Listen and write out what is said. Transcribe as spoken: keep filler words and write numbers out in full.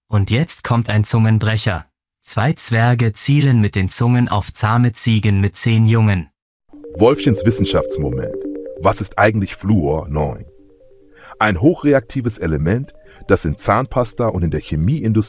Und jetzt kommt ein Zungenbrecher. Zwei Zwerge zielen mit den Zungen auf zahme Ziegen mit zehn Jungen. Wolfchens Wissenschaftsmoment. Was ist eigentlich Fluor neun? Ein hochreaktives Element, das in Zahnpasta und in der Chemieindustrie